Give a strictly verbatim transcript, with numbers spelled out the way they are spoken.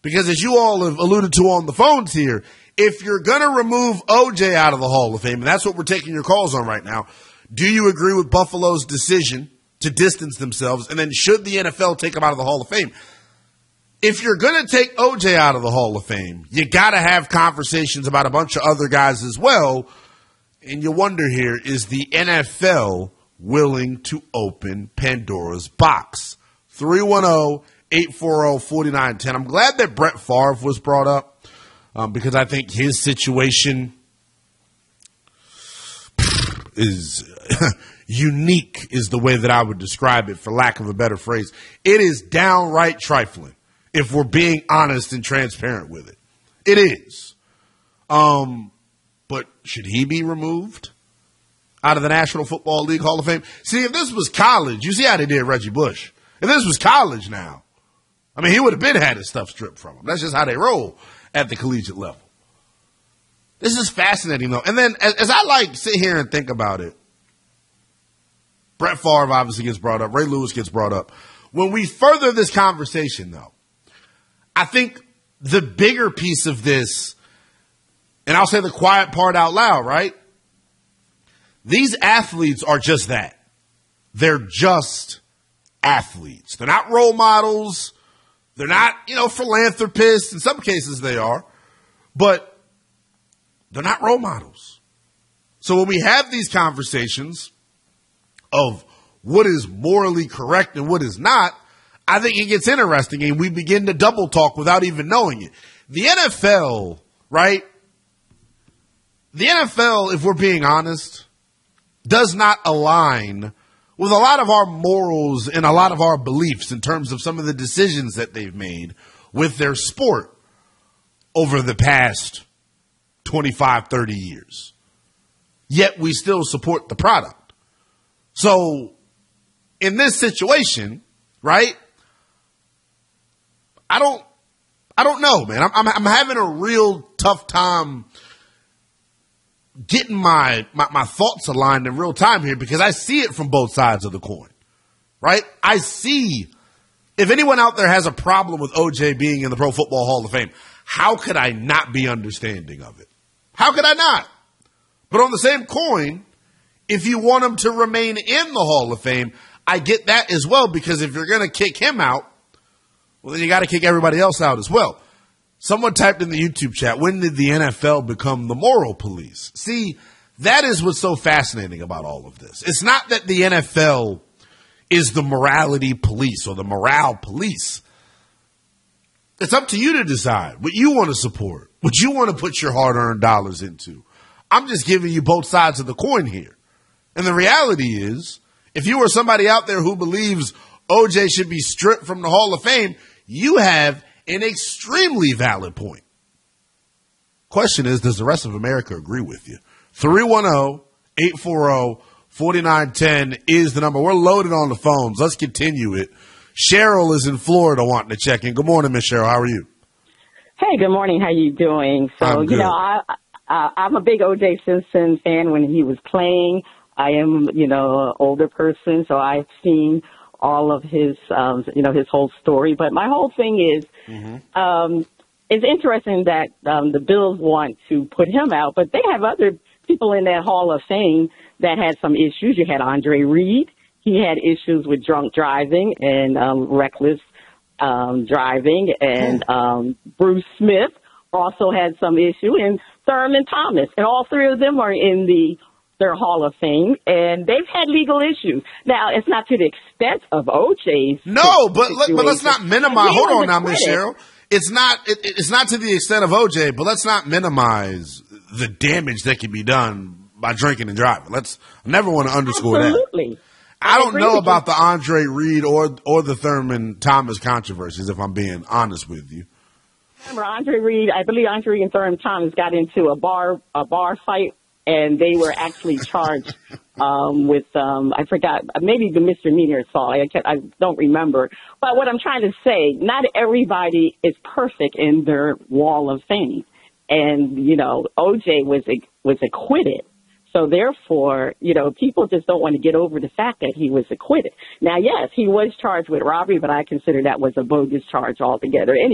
Because as you all have alluded to on the phones here, if you're going to remove O J out of the Hall of Fame, and that's what we're taking your calls on right now, do you agree with Buffalo's decision to distance themselves? And then should the N F L take him out of the Hall of Fame? If you're going to take O J out of the Hall of Fame, you got to have conversations about a bunch of other guys as well. And you wonder here, is the N F L willing to open Pandora's box? three one zero, eight four zero, four nine one zero. I'm glad that Brett Favre was brought up um, because I think his situation is unique is the way that I would describe it, for lack of a better phrase. It is downright trifling, if we're being honest and transparent with it. It is. Um, but should he be removed out of the National Football League Hall of Fame? See, if this was college, you see how they did Reggie Bush. If this was college now, I mean, he would have been had his stuff stripped from him. That's just how they roll at the collegiate level. This is fascinating, though. And then as, as I like sit here and think about it, Brett Favre obviously gets brought up. Ray Lewis gets brought up. When we further this conversation, though, I think the bigger piece of this, and I'll say the quiet part out loud, right? These athletes are just that. They're just athletes. They're not role models. They're not, you know, philanthropists. In some cases they are. But they're not role models. So when we have these conversations of what is morally correct and what is not, I think it gets interesting and we begin to double talk without even knowing it. The N F L, right? The N F L, if we're being honest, does not align with a lot of our morals and a lot of our beliefs in terms of some of the decisions that they've made with their sport over the past twenty-five, thirty years. Yet we still support the product. So in this situation, right? I don't, I don't know, man. I'm, I'm, I'm having a real tough time getting my, my, my thoughts aligned in real time here because I see it from both sides of the coin, right? I see if anyone out there has a problem with O J being in the Pro Football Hall of Fame, how could I not be understanding of it? How could I not? But on the same coin, if you want him to remain in the Hall of Fame, I get that as well, because if you're going to kick him out, well, then you got to kick everybody else out as well. Someone typed in the YouTube chat, when did the N F L become the moral police? See, that is what's so fascinating about all of this. It's not that the N F L is the morality police or the morale police. It's up to you to decide what you want to support, what you want to put your hard-earned dollars into. I'm just giving you both sides of the coin here. And the reality is, if you are somebody out there who believes O J should be stripped from the Hall of Fame, you have an extremely valid point. Question is, does the rest of America agree with you? three one zero, eight four zero, four nine one zero is the number. We're loaded on the phones. Let's continue it. Cheryl is in Florida wanting to check in. Good morning, Miss Cheryl. How are you? Hey, good morning. How you doing? So, I'm you good. know, I, I, I'm a big O J Simpson fan when he was playing. I am, you know, an older person, so I've seen all of his, um, you know, his whole story. But my whole thing is, mm-hmm. um, it's interesting that um, the Bills want to put him out, but they have other people in that Hall of Fame that had some issues. You had Andre Reed. He had issues with drunk driving and um, reckless um, driving. And um, Bruce Smith also had some issue, and Thurman Thomas. And all three of them are in the their Hall of Fame, and they've had legal issues. Now, it's not to the extent of O J's. No, but let, but let's not minimize. Hold on now, Miss acquitted. Cheryl. It's not it, it's not to the extent of O J, but let's not minimize the damage that can be done by drinking and driving. Let's I never want to underscore Absolutely. that. I, I don't know about you. the Andre Reed or or the Thurman Thomas controversies, if I'm being honest with you. Remember, Andre Reed, I believe Andre Reed and Thurman Thomas got into a bar a bar fight, and they were actually charged um, with, um, I forgot, maybe the misdemeanor assault. I, can't, I don't remember. But what I'm trying to say, not everybody is perfect in their wall of fame. And, you know, O J was was acquitted. So, therefore, you know, people just don't want to get over the fact that he was acquitted. Now, yes, he was charged with robbery, but I consider that was a bogus charge altogether.